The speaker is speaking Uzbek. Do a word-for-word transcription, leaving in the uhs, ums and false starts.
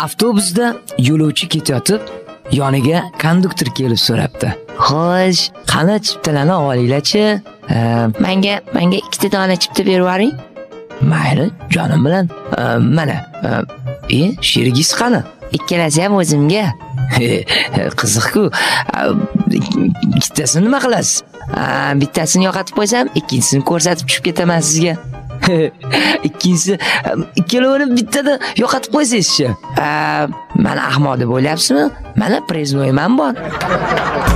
Avtobusda yo'lovchi ketayotib, yoniga konduktor kelib so'rabdi. "Xo'sh, qani chiptalarni olinglar-chi? Menga, menga ikkita dona chipta berib yuboring." "Mayli, jonim bilan. Mana, e, sherigingiz qani?" "Ikkalasi ham o'zimga." Qiziq-ku. Ikkitasini nima qilasiz? Bittasini yo'qotib qo'ysam, ikkinchisini ko'rsatib tushib ketaman sizga. Ikkinchisi ikkalovini bittada yo'qotib qo'ysangiz-chi? Mana ahmoq deb o'ylayapsizmi? Mana preznoyman bor.